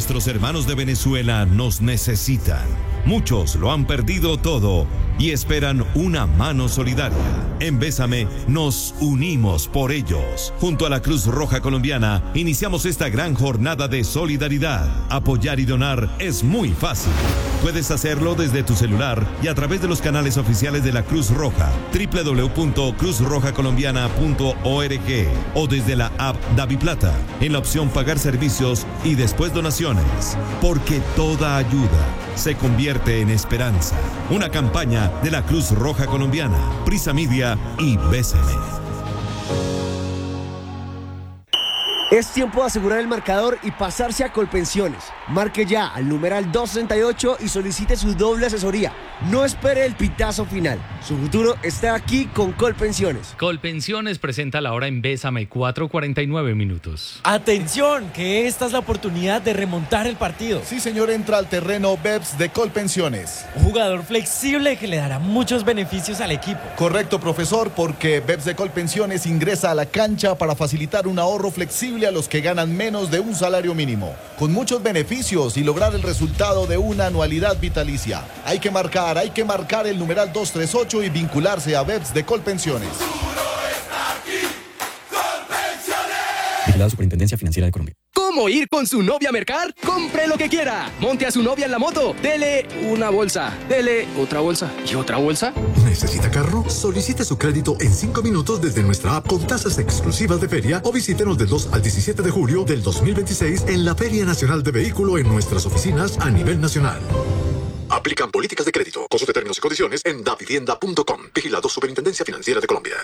Nuestros hermanos de Venezuela nos necesitan. Muchos lo han perdido todo y esperan una mano solidaria. En Bésame nos unimos por ellos. Junto a la Cruz Roja Colombiana iniciamos esta gran jornada de solidaridad. Apoyar y donar es muy fácil. Puedes hacerlo desde tu celular y a través de los canales oficiales de la Cruz Roja, www.cruzrojacolombiana.org o desde la app DaviPlata, en la opción Pagar servicios y después donaciones. Porque toda ayuda se convierte en esperanza. Una campaña de la Cruz Roja Colombiana, Prisa Media y Bésame. Es tiempo de asegurar el marcador y pasarse a Colpensiones. Marque ya al numeral 238 y solicite su doble asesoría. No espere el pitazo final. Su futuro está aquí con Colpensiones. Colpensiones presenta la hora en Bésame, 4:49 minutos. ¡Atención! Que esta es la oportunidad de remontar el partido. Sí, señor, entra al terreno BEPS de Colpensiones. Un jugador flexible que le dará muchos beneficios al equipo. Correcto, profesor, porque BEPS de Colpensiones ingresa a la cancha para facilitar un ahorro flexible a los que ganan menos de un salario mínimo, con muchos beneficios y lograr el resultado de una anualidad vitalicia. Hay que marcar el numeral 238 y vincularse a BEPS de Colpensiones. Vigilado Superintendencia Financiera de Colombia. ¿Cómo ir con su novia a mercar? ¡Compre lo que quiera! Monte a su novia en la moto. Dele una bolsa. Dele otra bolsa. ¿Y otra bolsa? ¿Necesita carro? Solicite su crédito en 5 minutos desde nuestra app con tasas exclusivas de feria o visítenos del 2 al 17 de julio del 2026 en la Feria Nacional de Vehículo en nuestras oficinas a nivel nacional. Aplican políticas de crédito. Consulte términos y condiciones en davivienda.com. Vigilado Superintendencia Financiera de Colombia.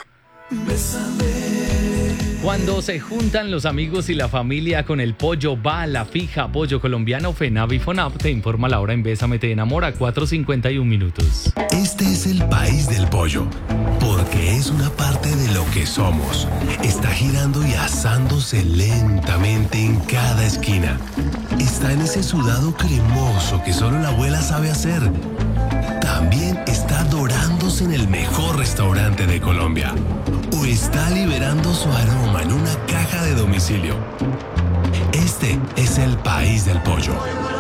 Cuando se juntan los amigos y la familia con el pollo va a la fija. Pollo colombiano FENAVI FONAP te informa la hora en Bésame te enamora, 4:51 minutos. Este es el país del pollo, porque es una parte de lo que somos. Está girando y asándose lentamente en cada esquina. Está en ese sudado cremoso que solo la abuela sabe hacer. También está dorándose en el mejor restaurante de Colombia. O está liberando su aroma en una caja de domicilio. Este es el país del pollo.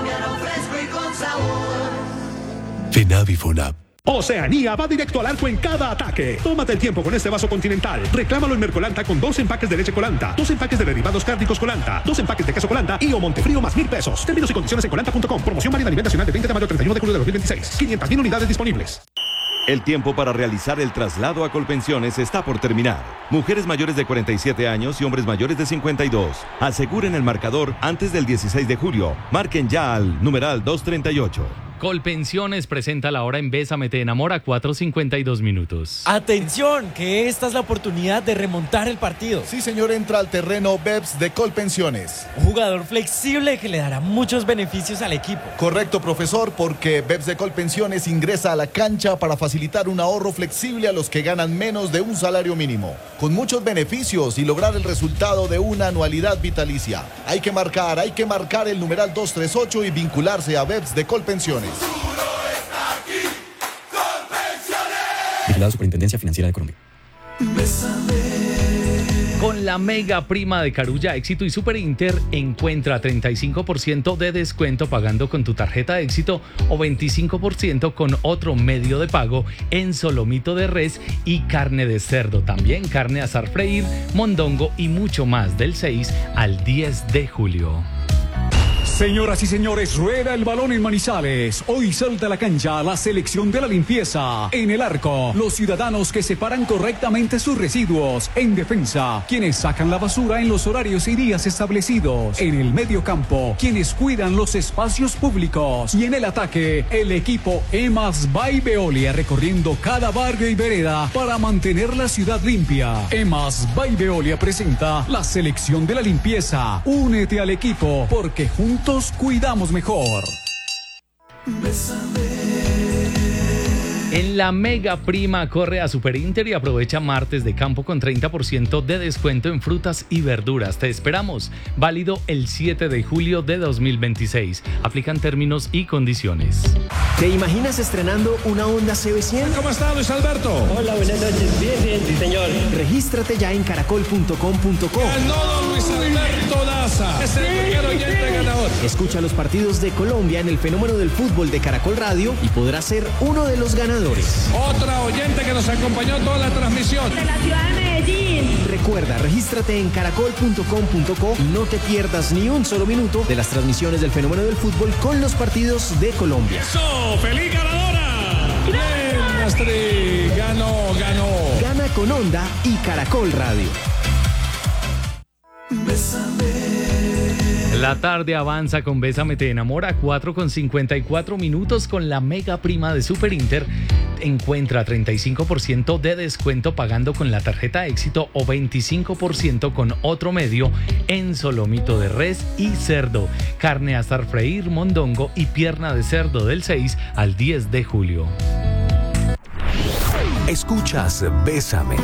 FENAVI FONAP. Oceanía va directo al arco en cada ataque. Tómate el tiempo con este vaso Continental. Reclámalo en Mercolanta con 2 empaques de leche Colanta, 2 empaques de derivados cárnicos Colanta, 2 empaques de queso Colanta y o Montefrío más 1.000 pesos. Términos y condiciones en colanta.com. Promoción válida a nivel nacional de 20 de mayo al 31 de julio de 2026. 500.000 unidades disponibles. El tiempo para realizar el traslado a Colpensiones está por terminar. Mujeres mayores de 47 años y hombres mayores de 52. Aseguren el marcador antes del 16 de julio. Marquen ya al numeral 238. Colpensiones presenta la hora en Bésame te enamora, 4:52 minutos. ¡Atención! Que esta es la oportunidad de remontar el partido. Sí, señor, entra al terreno BEPS de Colpensiones. Un jugador flexible que le dará muchos beneficios al equipo. Correcto, profesor, porque BEPS de Colpensiones ingresa a la cancha para facilitar un ahorro flexible a los que ganan menos de un salario mínimo, con muchos beneficios y lograr el resultado de una anualidad vitalicia. Hay que marcar el numeral 238 y vincularse a BEPS de Colpensiones. Vigilado Superintendencia Financiera de Colombia. Con la mega prima de Carulla, Éxito y Super Inter, encuentra 35% de descuento pagando con tu tarjeta Éxito o 25% con otro medio de pago en solomito de res y carne de cerdo. También carne asar freír, mondongo y mucho más del 6 al 10 de julio. Señoras y señores, rueda el balón en Manizales. Hoy salta a la cancha la selección de la limpieza. En el arco, los ciudadanos que separan correctamente sus residuos. En defensa, quienes sacan la basura en los horarios y días establecidos. En el medio campo, quienes cuidan los espacios públicos. Y en el ataque, el equipo EMAS by Veolia recorriendo cada barrio y vereda para mantener la ciudad limpia. EMAS by Veolia presenta la selección de la limpieza. Únete al equipo porque juntos cuidamos mejor. En la mega prima corre a Super Inter y aprovecha martes de campo con 30% de descuento en frutas y verduras. Te esperamos. Válido el 7 de julio de 2026. Aplican términos y condiciones. ¿Te imaginas estrenando una Honda CB100? ¿Cómo está, Luis Alberto? Hola, buenas noches. Bien, sí, señor. Regístrate ya en caracol.com.co. No, don Luis Luis Alberto Daza es el primer oyente ganador. Escucha los partidos de Colombia en el Fenómeno del Fútbol de Caracol Radio y podrás ser uno de los ganadores. Otra oyente que nos acompañó toda la transmisión. De la ciudad de Medellín. Recuerda, regístrate en caracol.com.co y no te pierdas ni un solo minuto de las transmisiones del Fenómeno del Fútbol con los partidos de Colombia. ¡Eso! ¡Feliz ganadora! ¡Bien, Astrid! Ganó. Gana con Onda y Caracol Radio. La tarde avanza con Bésame Te Enamora, 4:54 minutos con la mega prima de Super Inter. Encuentra 35% de descuento pagando con la tarjeta Éxito o 25% con otro medio en solomito de res y cerdo, carne asar freír, mondongo y pierna de cerdo del 6 al 10 de julio. Escuchas Bésame